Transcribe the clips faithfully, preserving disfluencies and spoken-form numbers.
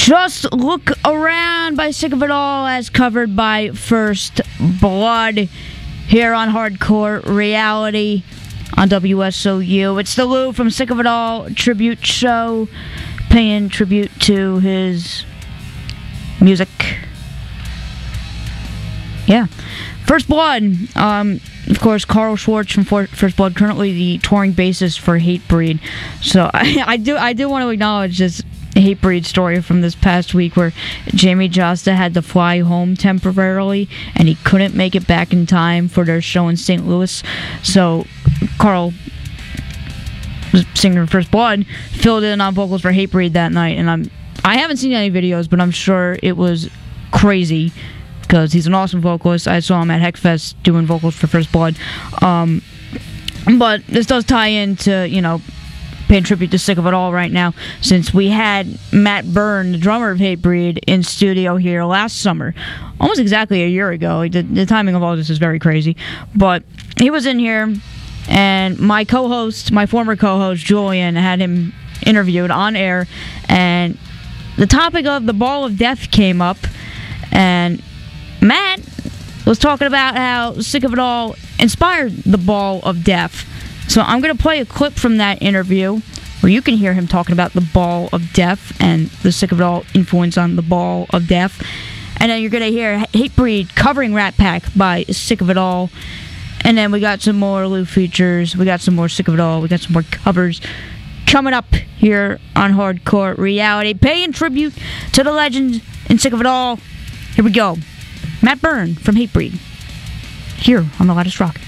Just Look Around by Sick of It All, as covered by First Blood here on Hardcore Reality on W S O U. It's the Lou from Sick of It All tribute show, paying tribute to his music. Yeah. First Blood, um, of course, Carl Schwartz from First Blood, currently the touring bassist for Hatebreed. So I, I do I do want to acknowledge this Hatebreed story from this past week where Jamie Josta had to fly home temporarily and he couldn't make it back in time for their show in Saint Louis. So Carl, singer of First Blood, filled in on vocals for Hatebreed that night, and I'm I haven't seen any videos, but I'm sure it was crazy because he's an awesome vocalist. I saw him at Heckfest doing vocals for First Blood. Um, but this does tie into, you know, paying tribute to Sick of It All right now, since we had Matt Byrne, the drummer of Hatebreed, in studio here last summer, almost exactly a year ago. The, the timing of all this is very crazy, but he was in here, and my co-host, my former co-host Julian, had him interviewed on air, and the topic of the Ball of Death came up, and Matt was talking about how Sick of It All inspired the Ball of Death. So I'm going to play a clip from that interview where you can hear him talking about the Ball of Death and the Sick of It All influence on the Ball of Death. And then you're going to hear Hatebreed covering Rat Pack by Sick of It All. And then we got some more Lou features. We got some more Sick of It All. We got some more covers coming up here on Hardcore Reality, paying tribute to the legend and Sick of It All. Here we go. Matt Byrne from Hatebreed, here on The Loudest Rock.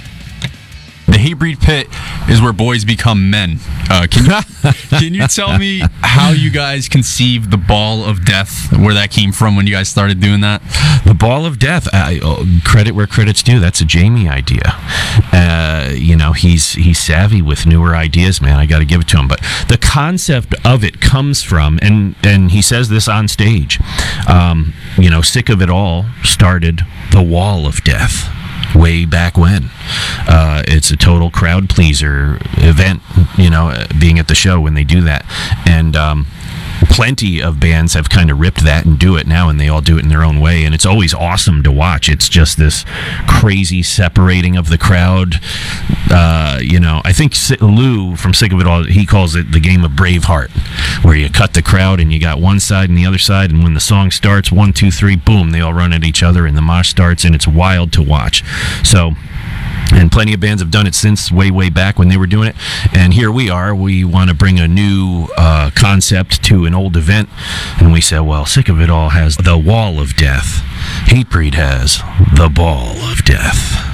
The Hatebreed Pit is where boys become men. Uh, can you can you tell me how you guys conceived the Ball of Death, where that came from when you guys started doing that? The Ball of Death, I, oh, credit where credit's due. That's a Jamie idea. Uh, you know, he's he's savvy with newer ideas, man. I got to give it to him. But the concept of it comes from, and and he says this on stage. Um, you know, Sick of It All started the Wall of Death way back when. Uh, it's a total crowd pleaser event, you know, being at the show when they do that. And um, plenty of bands have kind of ripped that and do it now, and they all do it in their own way, and it's always awesome to watch. It's just this crazy separating of the crowd. Uh, you know, I think Lou from Sick of It All, he calls it the game of Braveheart, where you cut the crowd and you got one side and the other side, and when the song starts, one, two, three, boom, they all run at each other, and the mosh starts, and it's wild to watch. So, and plenty of bands have done it since way, way back when they were doing it. And here we are. We want to bring a new uh, concept to an old event. And we said, well, Sick of It All has the Wall of Death. Hatebreed has the Ball of Death.